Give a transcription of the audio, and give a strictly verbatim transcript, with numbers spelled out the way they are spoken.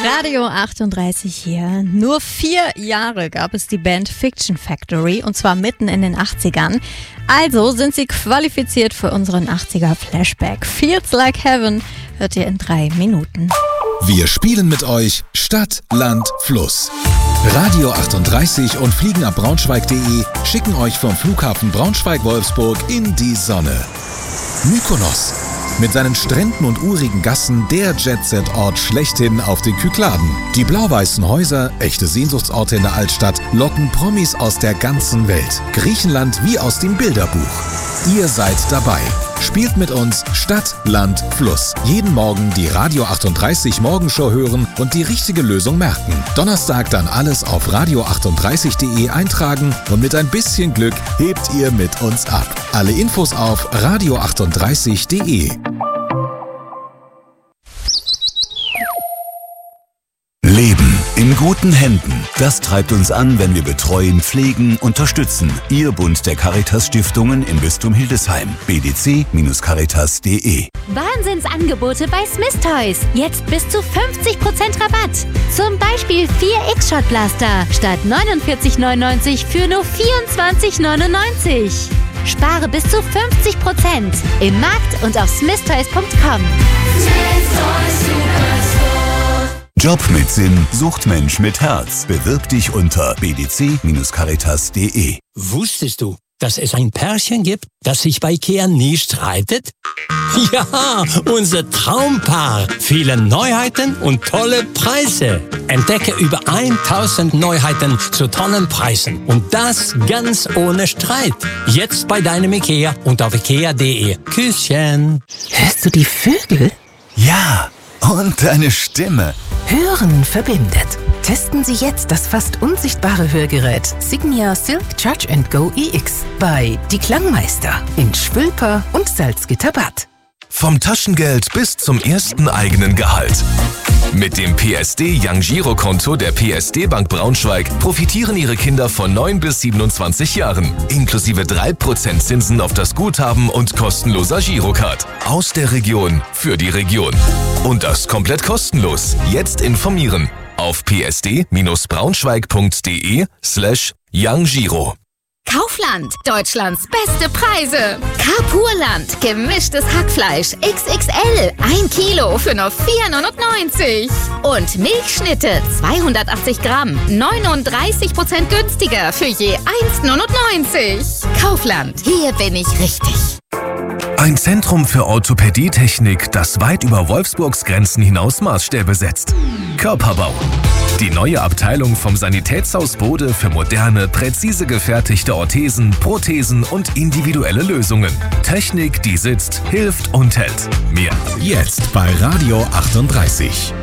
Radio achtunddreißig hier. Nur vier Jahre gab es die Band Fiction Factory und zwar mitten in den achtzigern. Also sind sie qualifiziert für unseren achtziger Flashback. Feels Like Heaven hört ihr in drei Minuten. Wir spielen mit euch Stadt, Land, Fluss. Radio achtunddreißig und fliegenabbraunschweig punkt de schicken euch vom Flughafen Braunschweig-Wolfsburg in die Sonne. Mykonos. Mit seinen Stränden und urigen Gassen der Jet-Set-Ort schlechthin auf den Kykladen. Die blau-weißen Häuser, echte Sehnsuchtsorte in der Altstadt, locken Promis aus der ganzen Welt. Griechenland wie aus dem Bilderbuch. Ihr seid dabei. Spielt mit uns Stadt, Land, Fluss. Jeden Morgen die Radio achtunddreißig Morgenshow hören und die richtige Lösung merken. Donnerstag dann alles auf radio achtunddreißig punkt de eintragen und mit ein bisschen Glück hebt ihr mit uns ab. Alle Infos auf radio achtunddreißig punkt de. Leben in guten Händen. Das treibt uns an, wenn wir betreuen, pflegen, unterstützen. Ihr Bund der Caritas-Stiftungen im Bistum Hildesheim. b d c Bindestrich caritas punkt de. Wahnsinnsangebote bei Smith Toys. Jetzt bis zu fünfzig Prozent Rabatt. Zum Beispiel vier X-Shot Blaster statt neunundvierzig neunundneunzig für nur vierundzwanzig neunundneunzig. Spare bis zu fünfzig Prozent im Markt und auf smith toys punkt com. Job mit Sinn sucht Mensch mit Herz. Bewirb dich unter b d c Bindestrich caritas punkt de. Wusstest du, dass es ein Pärchen gibt, das sich bei IKEA nie streitet? Ja, unser Traumpaar. Viele Neuheiten und tolle Preise. Entdecke über tausend Neuheiten zu tollen Preisen. Und das ganz ohne Streit. Jetzt bei deinem IKEA und auf ikea punkt de. Küsschen. Hörst du die Vögel? Ja, und deine Stimme. Hören verbindet. Testen Sie jetzt das fast unsichtbare Hörgerät Signia Silk Charge and Go E X bei Die Klangmeister in Schwülper und Salzgitterbad. Vom Taschengeld bis zum ersten eigenen Gehalt. Mit dem P S D Young Giro Konto der P S D Bank Braunschweig profitieren Ihre Kinder von neun bis siebenundzwanzig Jahren. Inklusive drei Prozent Zinsen auf das Guthaben und kostenloser Girocard. Aus der Region für die Region. Und das komplett kostenlos. Jetzt informieren auf p s d Bindestrich braunschweig punkt de slash Young Giro. Kaufland, Deutschlands beste Preise. Carpurland, gemischtes Hackfleisch X X L, ein Kilo für nur vier neunundneunzig. Und Milchschnitte, zweihundertachtzig Gramm, neununddreißig Prozent günstiger für je eins neunundneunzig. Kaufland, hier bin ich richtig. Ein Zentrum für Orthopädietechnik, das weit über Wolfsburgs Grenzen hinaus Maßstäbe setzt. Körperbau. Die neue Abteilung vom Sanitätshaus Bode für moderne, präzise gefertigte Orthesen, Prothesen und individuelle Lösungen. Technik, die sitzt, hilft und hält. Mehr Jetzt bei Radio achtunddreißig.